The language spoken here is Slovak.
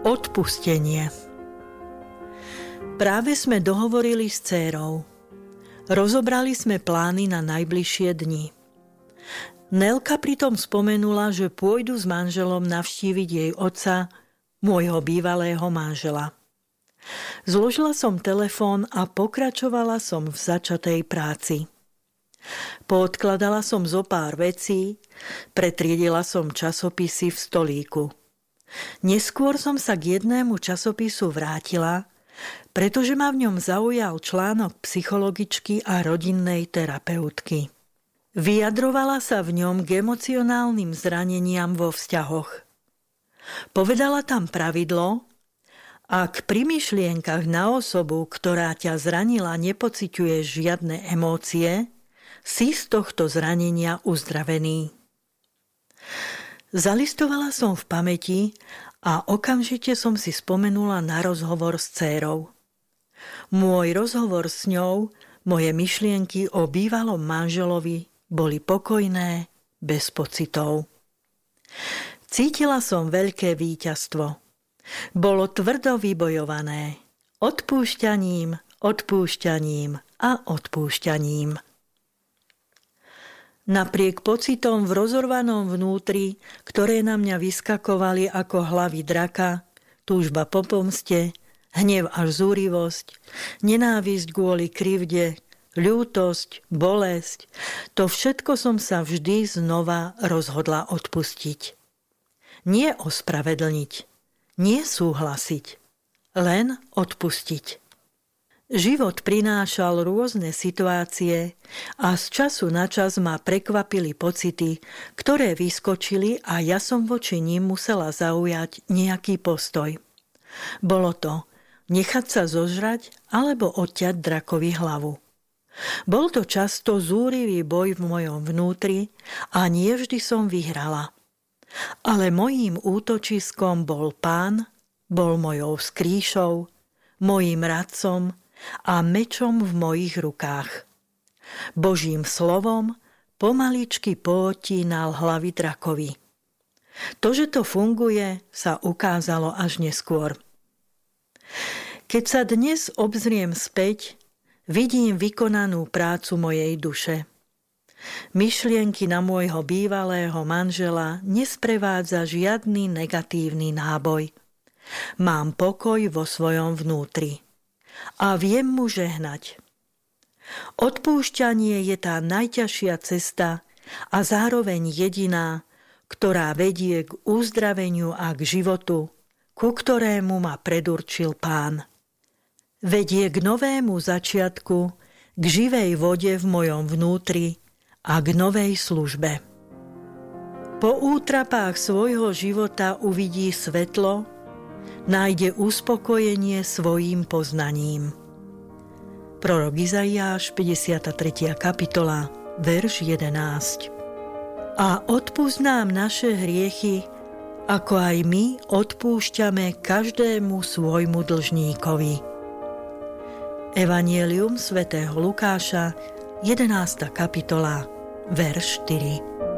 Odpustenie. Práve sme dohovorili s dcérou. Rozobrali sme plány na najbližšie dni. Nelka pritom spomenula, že pôjdu s manželom navštíviť jej otca, môjho bývalého manžela. Zložila som telefón a pokračovala som v začatej práci. Poodkladala som zo pár vecí, pretriedila som časopisy v stolíku. Neskôr som sa k jednému časopisu vrátila, pretože ma v ňom zaujal článok psychologičky a rodinnej terapeutky. Vyjadrovala sa v ňom k emocionálnym zraneniam vo vzťahoch. Povedala tam pravidlo: ak pri myšlienkach na osobu, ktorá ťa zranila, nepociťuješ žiadne emócie, si z tohto zranenia uzdravený. Zalistovala som v pamäti a okamžite som si spomenula na rozhovor s dcérou. Môj rozhovor s ňou, moje myšlienky o bývalom manželovi boli pokojné, bez pocitov. Cítila som veľké víťazstvo. Bolo tvrdo vybojované. Odpúšťaním, odpúšťaním a odpúšťaním. Napriek pocitom v rozorvanom vnútri, ktoré na mňa vyskakovali ako hlavy draka, túžba po pomste, hnev až zúrivosť, nenávisť kvôli krivde, ľútosť, bolesť, to všetko som sa vždy znova rozhodla odpustiť. Nie ospravedlniť, nie súhlasiť, len odpustiť. Život prinášal rôzne situácie a z času na čas ma prekvapili pocity, ktoré vyskočili a ja som voči nim musela zaujať nejaký postoj. Bolo to nechať sa zožrať alebo odťať drakovi hlavu. Bol to často zúrivý boj v mojom vnútri a nie vždy som vyhrala. Ale mojím útočiskom bol Pán, bol mojou skrýšou, mojím radcom a mečom v mojich rukách. Božím slovom pomaličky pootínal hlavy drakovi. To, že to funguje, sa ukázalo až neskôr. Keď sa dnes obzriem späť, vidím vykonanú prácu mojej duše. Myšlienky na môjho bývalého manžela nesprevádza žiadny negatívny náboj. Mám pokoj vo svojom vnútri a viem mu žehnať. Odpúšťanie je tá najťažšia cesta a zároveň jediná, ktorá vedie k uzdraveniu a k životu, ku ktorému ma predurčil Pán. Vedie k novému začiatku, k živej vode v mojom vnútri a k novej službe. Po útrapách svojho života uvidí svetlo, nájde uspokojenie svojím poznaním. Prorok Izaiáš, 53. kapitola, verš 11. A odpusť nám naše hriechy, ako aj my odpúšťame každému svojmu dlžníkovi. Evangelium svätého Lukáša, 11. kapitola, verš 4.